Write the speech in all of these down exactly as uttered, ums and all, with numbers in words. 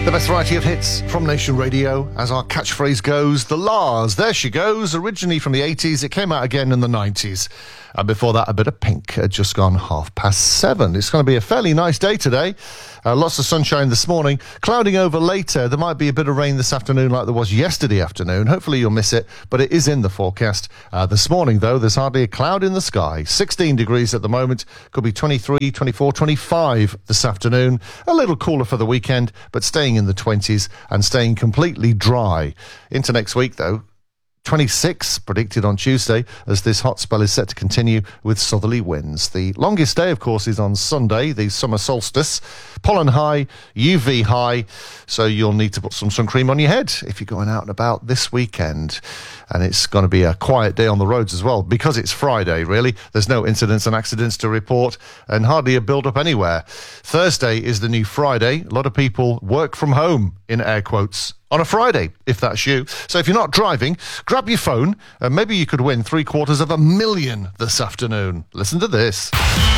The best variety of hits from Nation Radio. As our catchphrase goes, the Lars. There she goes, originally from the eighties. It came out again in the nineties. And before that, a bit of Pink had just gone half past seven. It's going to be a fairly nice day today. Uh, lots of sunshine this morning. Clouding over later. There might be a bit of rain this afternoon like there was yesterday afternoon. Hopefully you'll miss it, but it is in the forecast. Uh, this morning, though, there's hardly a cloud in the sky. sixteen degrees at the moment. Could be twenty-three, twenty-four, twenty-five this afternoon. A little cooler for the weekend, but staying in the twenties and staying completely dry. Into next week, though. twenty-six predicted on Tuesday as this hot spell is set to continue with southerly winds. The longest day, of course, is on Sunday, the summer solstice. Pollen high, U V high, so you'll need to put some sun cream on your head if you're going out and about this weekend. And it's going to be a quiet day on the roads as well, because it's Friday, really. There's no incidents and accidents to report and hardly a build-up anywhere. Thursday is the new Friday. A lot of people work from home, in air quotes, on a Friday, if that's you. So if you're not driving, grab your phone and maybe you could win three quarters of a million this afternoon. Listen to this.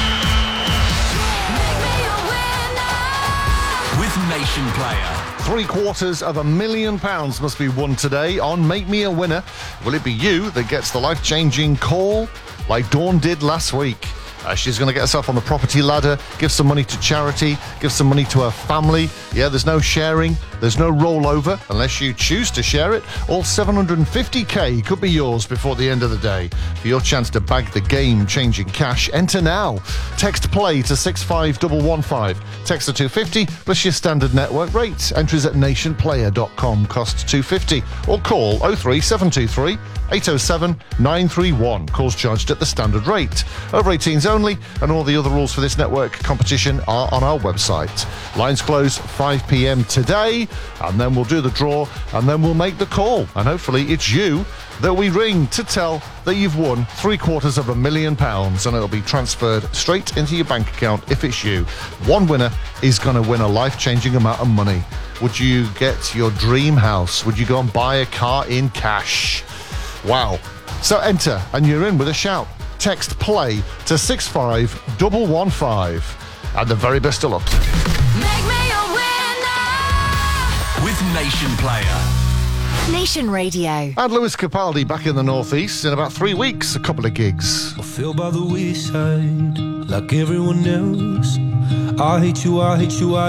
With Nation Player. Three quarters of a million pounds must be won today on Make Me a Winner. Will it be you that gets the life-changing call like Dawn did last week? Uh, she's going to get herself on the property ladder, give some money to charity, give some money to her family. Yeah, there's no sharing, there's no rollover unless you choose to share it. All seven hundred fifty k could be yours before the end of the day. For your chance to bag the game-changing cash, enter now. Text PLAY to six five one one five. Text to two fifty plus your standard network rate. Entries at nation player dot com, cost two fifty. Or call oh three seven two three eight oh seven nine three one. Calls charged at the standard rate. Over eighteens only, and all the other rules for this network competition are on our website. Lines close five p.m. today, and then we'll do the draw, and then we'll make the call. And hopefully it's you that we ring to tell that you've won three quarters of a million pounds, and it'll be transferred straight into your bank account if it's you. One winner is going to win a life-changing amount of money. Would you get your dream house? Would you go and buy a car in cash? Wow. So enter, and you're in with a shout. Text PLAY to six five one one five. And the very best of luck. Make me a winner with Nation Player. Nation Radio. And Lewis Capaldi back in the Northeast in about three weeks, a couple of gigs. I feel by the wayside like everyone else. I hate you, I hate you, I